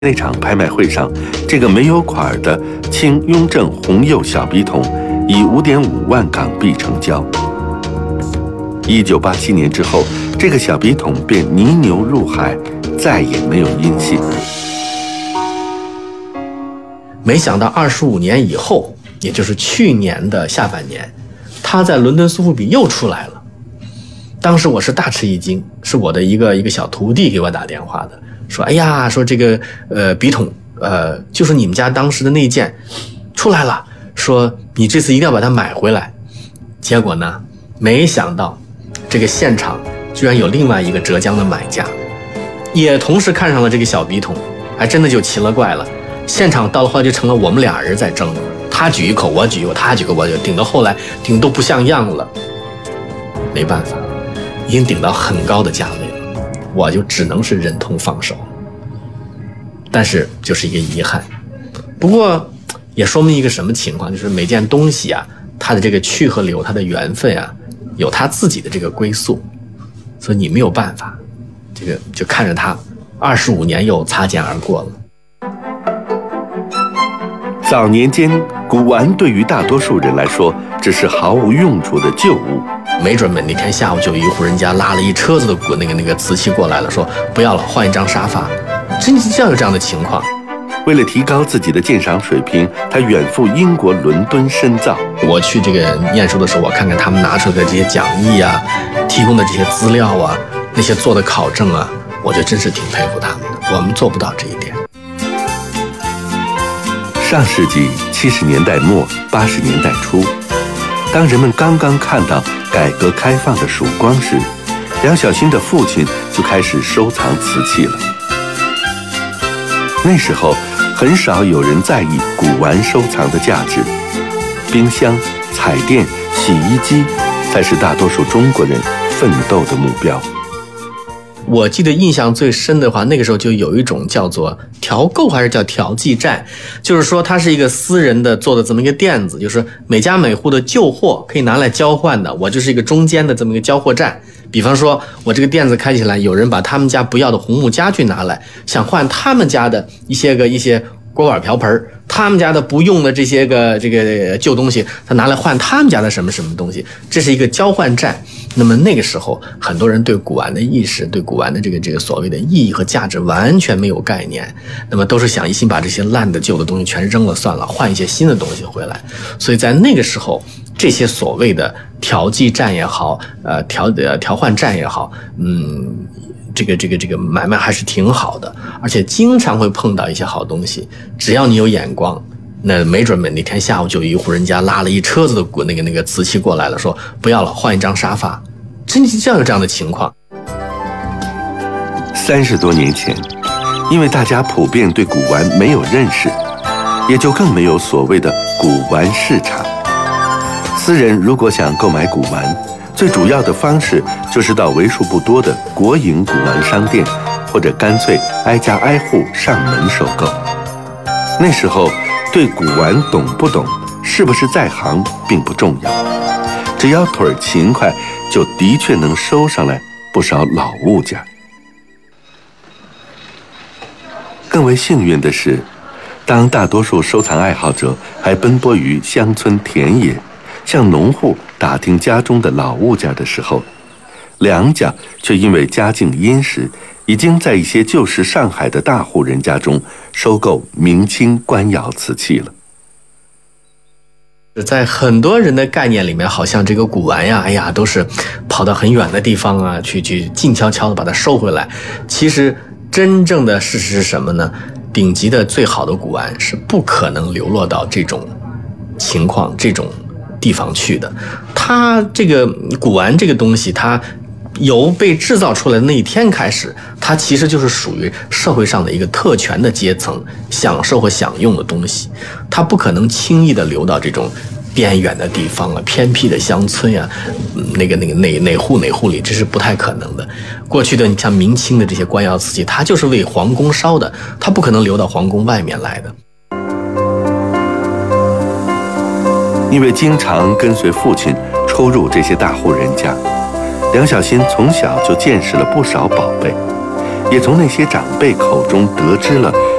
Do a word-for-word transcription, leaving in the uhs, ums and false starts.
那场拍卖会上，这个没有款的清雍正红釉小笔筒以 五点五万港币成交。一九八七年之后，这个小笔筒便泥牛入海，再也没有音信。 没想到二十五年以后，也就是去年的下半年，他在伦敦苏富比又出来了。当时我是大吃一惊，是我的一个一个小徒弟给我打电话的，说：“哎呀，说这个呃笔筒，呃就是你们家当时的那件出来了，说你这次一定要把它买回来。”结果呢，没想到这个现场居然有另外一个浙江的买家，也同时看上了这个小笔筒，还真的就奇了怪了。现场到了后来就成了我们俩人在争，他举一口我举一口，他举一口我举，顶到后来顶都不像样了。没办法，已经顶到很高的价位了，我就只能是忍痛放手。但是就是一个遗憾。不过也说明一个什么情况，就是每件东西啊，它的这个去和留，它的缘分啊，有它自己的这个归宿，所以你没有办法，这个就看着它二十五年又擦肩而过了。 早年间，古玩对于大多数人来说只是毫无用处的旧物， 没准哪天下午就有一户人家拉了一车子的古那个那个瓷器过来了，说不要了，换一张沙发。真是有这样的情况。 为了提高自己的鉴赏水平，他远赴英国伦敦深造。 我去这个念书的时候，我看看他们拿出的这些讲义啊，提供的这些资料啊，那些做的考证啊，我觉得真是挺佩服他们的。我们做不到这一点。 上世纪七十年代末八十年代初，当人们刚刚看到改革开放的曙光时，梁小新的父亲就开始收藏瓷器了。那时候很少有人在意古玩收藏的价值，冰箱、彩电、洗衣机才是大多数中国人奋斗的目标。 我记得印象最深的话，那个时候就有一种叫做调购还是叫调剂站，就是说它是一个私人的做的这么一个店子，就是每家每户的旧货可以拿来交换的，我就是一个中间的这么一个交货站。比方说我这个店子开起来，有人把他们家不要的红木家具拿来，想换他们家的一些个一些锅碗瓢盆，他们家的不用的这些个这个旧东西，他拿来换他们家的什么什么东西，这是一个交换站。那么那个时候很多人对古玩的意识，对古玩的这个这个所谓的意义和价值完全没有概念，那么都是想一心把这些烂的旧的东西全扔了算了，换一些新的东西回来。所以在那个时候，这些所谓的调剂站也好，呃调呃调换站也好，嗯这个这个这个买卖还是挺好的，而且经常会碰到一些好东西，只要你有眼光，那没准哪天下午就有一户人家拉了一车子的古那个那个瓷器过来了，说不要了，换一张沙发。真是这样有这样的情况。 三十多年前，因为大家普遍对古玩没有认识，也就更没有所谓的古玩市场。私人如果想购买古玩，最主要的方式就是到为数不多的国营古玩商店，或者干脆挨家挨户上门收购。那时候对古玩懂不懂，是不是在行并不重要，只要腿儿勤快，就的确能收上来不少老物件。更为幸运的是，当大多数收藏爱好者还奔波于乡村田野，向农户打听家中的老物件的时候，梁家却因为家境殷实，已经在一些旧时上海的大户人家中收购明清官窑瓷器了。 在很多人的概念里面，好像这个古玩呀，哎呀，都是跑到很远的地方啊，去去静悄悄的把它收回来。其实真正的事实是什么呢？顶级的最好的古玩是不可能流落到这种情况、这种地方去的。它这个古玩这个东西，它由被制造出来的那一天开始，它其实就是属于社会上的一个特权的阶层享受和享用的东西，它不可能轻易的流到这种边远的地方啊、偏僻的乡村呀、啊、那个那个哪哪户哪户里，这是不太可能的。过去的你像明清的这些官窑瓷器，它就是为皇宫烧的，它不可能流到皇宫外面来的。 因为经常跟随父亲出入这些大户人家，梁小新从小就见识了不少宝贝，也从那些长辈口中得知了